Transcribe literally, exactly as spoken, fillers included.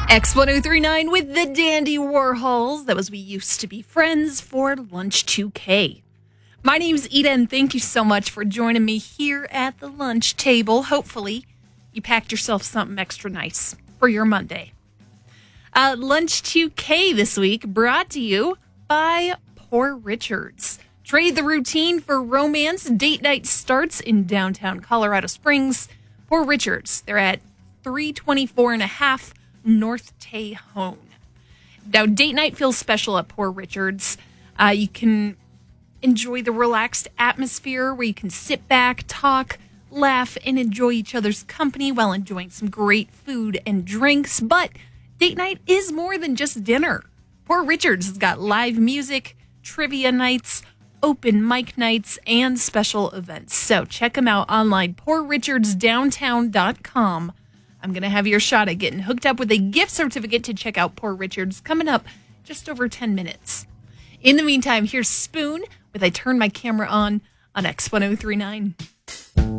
X ten thirty-nine with the Dandy Warhols. That was We Used to Be Friends for Lunch two K. My name's Eda, and thank you so much for joining me here at the lunch table. Hopefully, you packed yourself something extra nice for your Monday. Uh, Lunch two K this week brought to you by Poor Richards. Trade the routine for romance. Date night starts in downtown Colorado Springs. Poor Richards. They're at three twenty-four and a half North Tejon. Now, date night feels special at Poor Richards. Uh, you can enjoy the relaxed atmosphere where you can sit back, talk, laugh, and enjoy each other's company while enjoying some great food and drinks. But date night is more than just dinner. Poor Richards has got live music, trivia nights, open mic nights, and special events. So check them out online, poor richards downtown dot com. I'm going to have your shot at getting hooked up with a gift certificate to check out Poor Richards coming up just over ten minutes. In the meantime, here's Spoon with I Turn My Camera On on X ten thirty-nine.